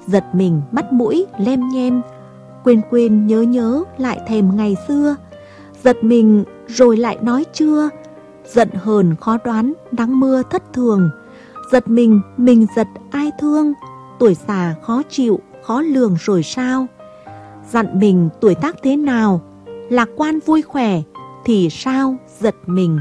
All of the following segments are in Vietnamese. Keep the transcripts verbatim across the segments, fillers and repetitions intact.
giật mình mắt mũi lem nhem, quên quên nhớ nhớ lại thèm ngày xưa, giật mình rồi lại nói chưa, giận hờn khó đoán nắng mưa thất thường, giật mình mình giật ai thương, tuổi già khó chịu khó lường rồi sao, dặn mình tuổi tác thế nào, lạc quan vui khỏe thì sao giật mình.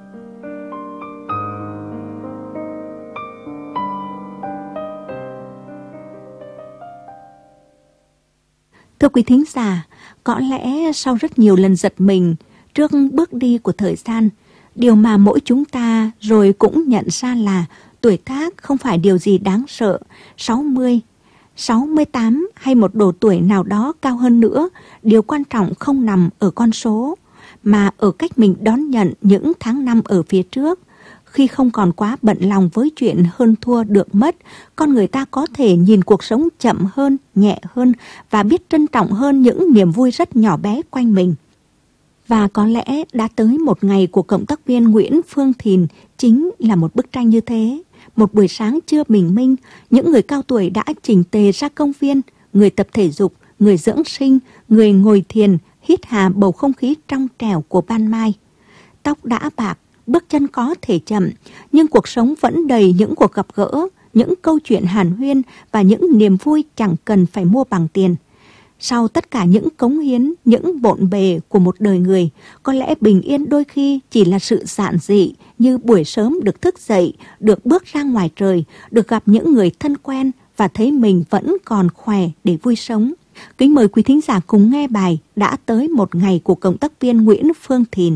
Thưa quý thính giả, có lẽ sau rất nhiều lần giật mình trước bước đi của thời gian, điều mà mỗi chúng ta rồi cũng nhận ra là tuổi tác không phải điều gì đáng sợ. sáu mươi, sáu mươi tám hay một độ tuổi nào đó cao hơn nữa, điều quan trọng không nằm ở con số, mà ở cách mình đón nhận những tháng năm ở phía trước. Khi không còn quá bận lòng với chuyện hơn thua được mất, con người ta có thể nhìn cuộc sống chậm hơn, nhẹ hơn và biết trân trọng hơn những niềm vui rất nhỏ bé quanh mình. Và có lẽ đã tới một ngày của cộng tác viên Nguyễn Phương Thìn chính là một bức tranh như thế. Một buổi sáng trưa bình minh, những người cao tuổi đã chỉnh tề ra công viên, người tập thể dục, người dưỡng sinh, người ngồi thiền, hít hà bầu không khí trong trẻo của ban mai. Tóc đã bạc, bước chân có thể chậm, nhưng cuộc sống vẫn đầy những cuộc gặp gỡ, những câu chuyện hàn huyên và những niềm vui chẳng cần phải mua bằng tiền. Sau tất cả những cống hiến, những bộn bề của một đời người, có lẽ bình yên đôi khi chỉ là sự giản dị như buổi sớm được thức dậy, được bước ra ngoài trời, được gặp những người thân quen và thấy mình vẫn còn khỏe để vui sống. Kính mời quý thính giả cùng nghe bài Đã tới một ngày của cộng tác viên Nguyễn Phương Thìn.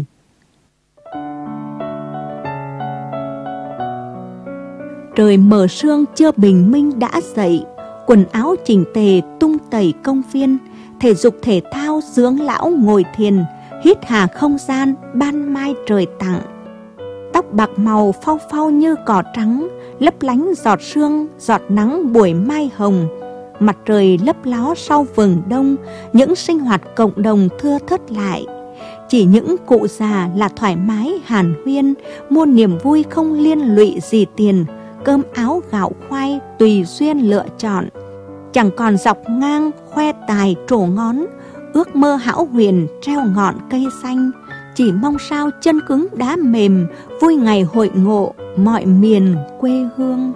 Trời mờ sương chưa bình minh đã dậy, quần áo chỉnh tề tung tẩy công viên, thể dục thể thao dưỡng lão ngồi thiền, hít hà không gian ban mai trời tặng. Tóc bạc màu phau phau như cỏ trắng, lấp lánh giọt sương, giọt nắng buổi mai hồng. Mặt trời lấp ló sau vườn đông, những sinh hoạt cộng đồng thưa thớt lại. Chỉ những cụ già là thoải mái hàn huyên, mua niềm vui không liên lụy gì tiền, cơm áo gạo khoai tùy duyên lựa chọn. Chẳng còn dọc ngang khoe tài trổ ngón, ước mơ hão huyền treo ngọn cây xanh. Chỉ mong sao chân cứng đá mềm, vui ngày hội ngộ mọi miền quê hương.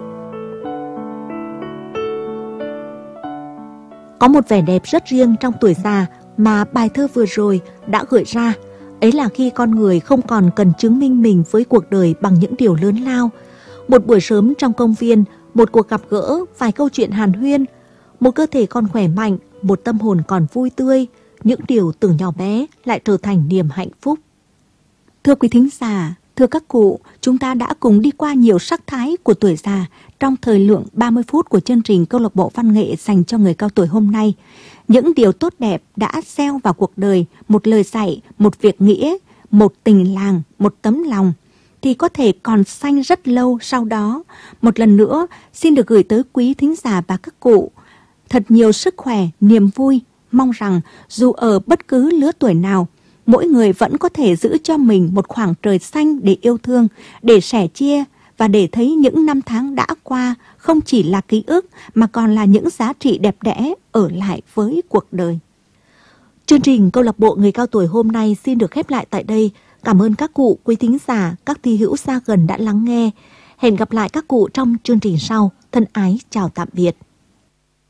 Có một vẻ đẹp rất riêng trong tuổi già mà bài thơ vừa rồi đã gợi ra. Ấy là khi con người không còn cần chứng minh mình với cuộc đời bằng những điều lớn lao. Một buổi sớm trong công viên, một cuộc gặp gỡ, vài câu chuyện hàn huyên, một cơ thể còn khỏe mạnh, một tâm hồn còn vui tươi, những điều tưởng nhỏ bé lại trở thành niềm hạnh phúc. Thưa quý thính giả, thưa các cụ, chúng ta đã cùng đi qua nhiều sắc thái của tuổi già trong thời lượng ba mươi phút của chương trình Câu lạc bộ văn nghệ dành cho người cao tuổi hôm nay. Những điều tốt đẹp đã gieo vào cuộc đời, một lời dạy, một việc nghĩa, một tình làng, một tấm lòng, thì có thể còn xanh rất lâu sau đó. Một lần nữa, xin được gửi tới quý thính giả và các cụ thật nhiều sức khỏe, niềm vui. Mong rằng dù ở bất cứ lứa tuổi nào, mỗi người vẫn có thể giữ cho mình một khoảng trời xanh để yêu thương, để sẻ chia và để thấy những năm tháng đã qua không chỉ là ký ức mà còn là những giá trị đẹp đẽ ở lại với cuộc đời. Chương trình Câu lạc bộ người cao tuổi hôm nay xin được khép lại tại đây. Cảm ơn các cụ, quý thính giả, các thi hữu xa gần đã lắng nghe. Hẹn gặp lại các cụ trong chương trình sau. Thân ái chào tạm biệt.